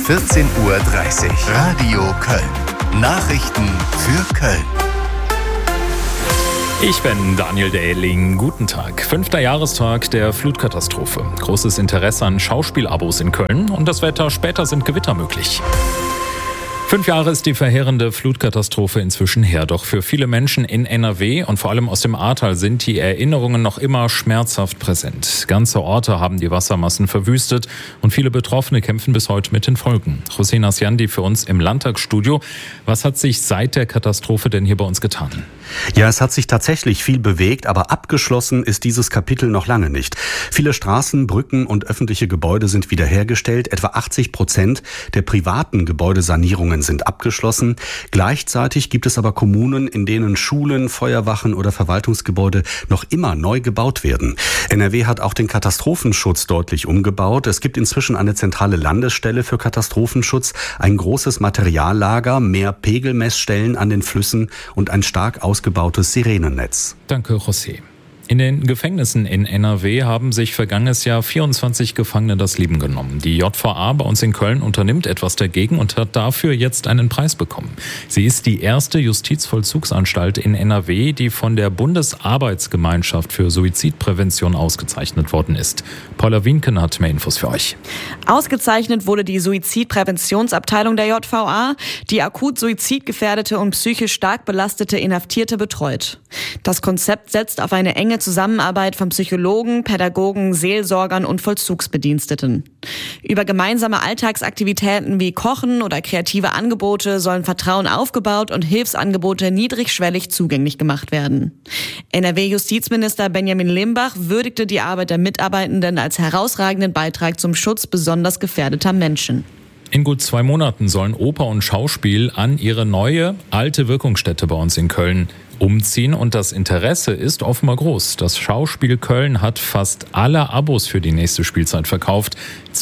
14:30 Uhr. Radio Köln. Nachrichten für Köln. Ich bin Daniel Dehling. Guten Tag. 5. Jahrestag der Flutkatastrophe. Großes Interesse an Schauspielabos in Köln und das Wetter. Später sind Gewitter möglich. 5 Jahre ist die verheerende Flutkatastrophe inzwischen her. Doch für viele Menschen in NRW und vor allem aus dem Ahrtal sind die Erinnerungen noch immer schmerzhaft präsent. Ganze Orte haben die Wassermassen verwüstet und viele Betroffene kämpfen bis heute mit den Folgen. Hussein Asjandi für uns im Landtagsstudio. Was hat sich seit der Katastrophe denn hier bei uns getan? Ja, es hat sich tatsächlich viel bewegt, aber abgeschlossen ist dieses Kapitel noch lange nicht. Viele Straßen, Brücken und öffentliche Gebäude sind wiederhergestellt. Etwa 80% der privaten Gebäudesanierungen sind abgeschlossen. Gleichzeitig gibt es aber Kommunen, in denen Schulen, Feuerwachen oder Verwaltungsgebäude noch immer neu gebaut werden. NRW hat auch den Katastrophenschutz deutlich umgebaut. Es gibt inzwischen eine zentrale Landesstelle für Katastrophenschutz, ein großes Materiallager, mehr Pegelmessstellen an den Flüssen und ein stark ausgebautes Sirenennetz. Danke, José. In den Gefängnissen in NRW haben sich vergangenes Jahr 24 Gefangene das Leben genommen. Die JVA bei uns in Köln unternimmt etwas dagegen und hat dafür jetzt einen Preis bekommen. Sie ist die erste Justizvollzugsanstalt in NRW, die von der Bundesarbeitsgemeinschaft für Suizidprävention ausgezeichnet worden ist. Paula Wienken hat mehr Infos für euch. Ausgezeichnet wurde die Suizidpräventionsabteilung der JVA, die akut suizidgefährdete und psychisch stark belastete Inhaftierte betreut. Das Konzept setzt auf eine enge Zusammenarbeit von Psychologen, Pädagogen, Seelsorgern und Vollzugsbediensteten. Über gemeinsame Alltagsaktivitäten wie Kochen oder kreative Angebote sollen Vertrauen aufgebaut und Hilfsangebote niedrigschwellig zugänglich gemacht werden. NRW-Justizminister Benjamin Limbach würdigte die Arbeit der Mitarbeitenden als herausragenden Beitrag zum Schutz besonders gefährdeter Menschen. In gut 2 Monaten sollen Oper und Schauspiel an ihre neue, alte Wirkungsstätte bei uns in Köln umziehen und das Interesse ist offenbar groß. Das Schauspiel Köln hat fast alle Abos für die nächste Spielzeit verkauft.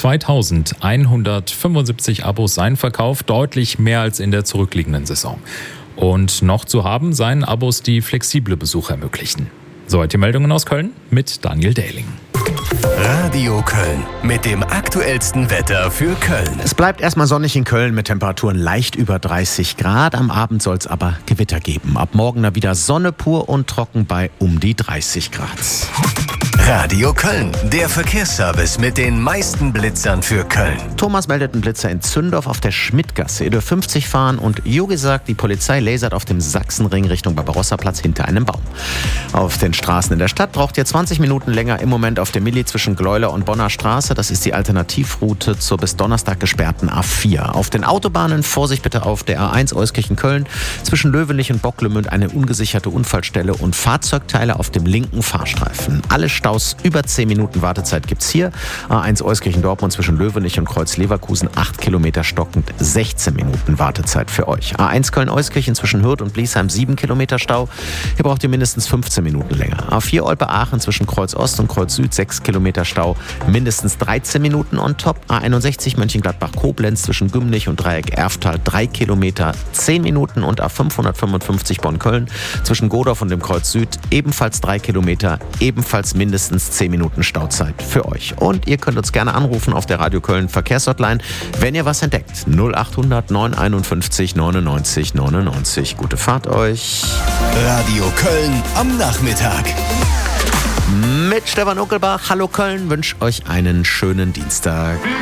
2175 Abos seien verkauft, deutlich mehr als in der zurückliegenden Saison. Und noch zu haben seien Abos, die flexible Besuche ermöglichen. Soweit die Meldungen aus Köln mit Daniel Dehling. Radio Köln mit dem aktuellsten Wetter für Köln. Es bleibt erstmal sonnig in Köln mit Temperaturen leicht über 30 Grad. Am Abend soll es aber Gewitter geben. Ab morgen dann wieder Sonne pur und trocken bei um die 30 Grad. Radio Köln, der Verkehrsservice mit den meisten Blitzern für Köln. Thomas meldet einen Blitzer in Zündorf auf der Schmidtgasse. Ihr dürft 50 fahren und Jogi sagt, die Polizei lasert auf dem Sachsenring Richtung Barbarossa-Platz hinter einem Baum. Auf den Straßen in der Stadt braucht ihr 20 Minuten länger im Moment auf der Milli zwischen Gleuler und Bonner Straße. Das ist die Alternativroute zur bis Donnerstag gesperrten A4. Auf den Autobahnen Vorsicht bitte auf der A1 Euskirchen-Köln zwischen Löwenich und Bocklemünd eine ungesicherte Unfallstelle und Fahrzeugteile auf dem linken Fahrstreifen. Alle Staus über 10 Minuten Wartezeit gibt's hier. A1 Euskirchen-Dortmund zwischen Löwenich und Kreuz-Leverkusen 8 Kilometer stockend 16 Minuten Wartezeit für euch. A1 Köln-Euskirchen zwischen Hürth und Bliesheim 7 Kilometer Stau. Hier braucht ihr mindestens 15 Minuten länger. A4 Olpe-Aachen zwischen Kreuz-Ost und Kreuz-Süd 6 Kilometer Stau, mindestens 13 Minuten on top. A61 Mönchengladbach-Koblenz zwischen Gümnich und Dreieck Erftal 3 Kilometer 10 Minuten und A555 Bonn-Köln zwischen Godorf und dem Kreuz Süd ebenfalls 3 Kilometer, ebenfalls mindestens 10 Minuten Stauzeit für euch. Und ihr könnt uns gerne anrufen auf der Radio Köln Verkehrshotline, wenn ihr was entdeckt. 0800 951 99 99. Gute Fahrt euch. Radio Köln am Nachmittag. Mit Stefan Uckelbach. Hallo Köln, wünsche euch einen schönen Dienstag.